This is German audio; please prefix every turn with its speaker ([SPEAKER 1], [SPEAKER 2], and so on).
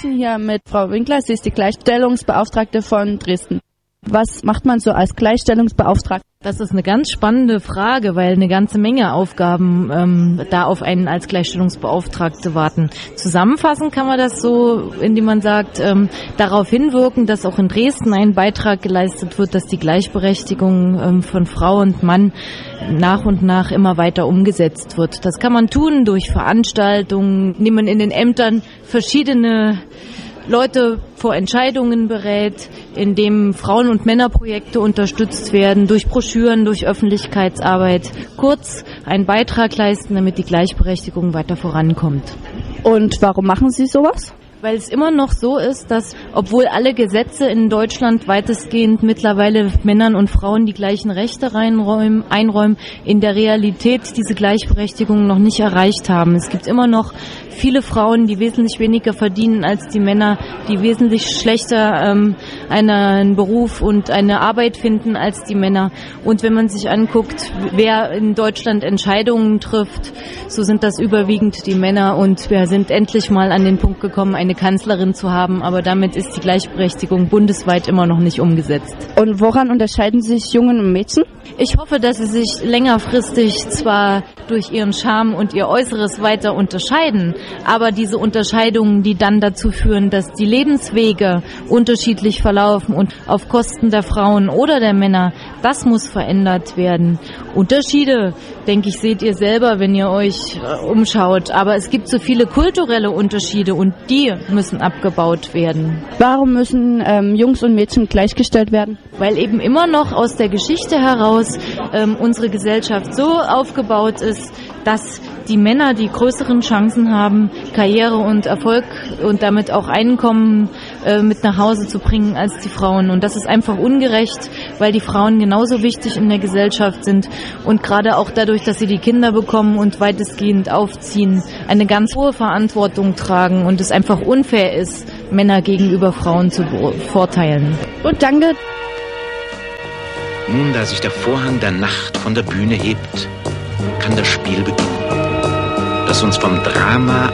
[SPEAKER 1] sprechen hier mit Frau Winkler. Sie ist die Gleichstellungsbeauftragte von Dresden. Was macht man so als Gleichstellungsbeauftragte?
[SPEAKER 2] Das ist eine ganz spannende Frage, weil eine ganze Menge Aufgaben da auf einen als Gleichstellungsbeauftragte warten. Zusammenfassen kann man das so, indem man sagt, darauf hinwirken, dass auch in Dresden ein Beitrag geleistet wird, dass die Gleichberechtigung von Frau und Mann nach und nach immer weiter umgesetzt wird. Das kann man tun durch Veranstaltungen, indem man in den Ämtern verschiedene Leute vor Entscheidungen berät, indem Frauen- und Männerprojekte unterstützt werden, durch Broschüren, durch Öffentlichkeitsarbeit. Kurz einen Beitrag leisten, damit die Gleichberechtigung weiter vorankommt.
[SPEAKER 1] Und warum machen Sie sowas?
[SPEAKER 2] Weil es immer noch so ist, dass, obwohl alle Gesetze in Deutschland weitestgehend mittlerweile Männern und Frauen die gleichen Rechte einräumen, in der Realität diese Gleichberechtigung noch nicht erreicht haben. Es gibt immer noch viele Frauen, die wesentlich weniger verdienen als die Männer, die wesentlich schlechter einen Beruf und eine Arbeit finden als die Männer. Und wenn man sich anguckt, wer in Deutschland Entscheidungen trifft, so sind das überwiegend die Männer. Und wir sind endlich mal an den Punkt gekommen, eine Kanzlerin zu haben, aber damit ist die Gleichberechtigung bundesweit immer noch nicht umgesetzt.
[SPEAKER 1] Und woran unterscheiden sich Jungen und Mädchen?
[SPEAKER 2] Ich hoffe, dass sie sich längerfristig zwar durch ihren Charme und ihr Äußeres weiter unterscheiden, aber diese Unterscheidungen, die dann dazu führen, dass die Lebenswege unterschiedlich verlaufen und auf Kosten der Frauen oder der Männer, das muss verändert werden. Unterschiede, denke ich, seht ihr selber, wenn ihr euch umschaut, aber es gibt so viele kulturelle Unterschiede und die müssen abgebaut werden.
[SPEAKER 1] Warum müssen Jungs und Mädchen gleichgestellt werden?
[SPEAKER 2] Weil eben immer noch aus der Geschichte heraus unsere Gesellschaft so aufgebaut ist, dass die Männer die größeren Chancen haben, Karriere und Erfolg und damit auch Einkommen mit nach Hause zu bringen als die Frauen. Und das ist einfach ungerecht, weil die Frauen genauso wichtig in der Gesellschaft sind und gerade auch dadurch, dass sie die Kinder bekommen und weitestgehend aufziehen, eine ganz hohe Verantwortung tragen und es einfach unfair ist, Männer gegenüber Frauen zu bevorteilen.
[SPEAKER 1] Und danke.
[SPEAKER 3] Nun, da sich der Vorhang der Nacht von der Bühne hebt, kann das Spiel beginnen, das uns vom Drama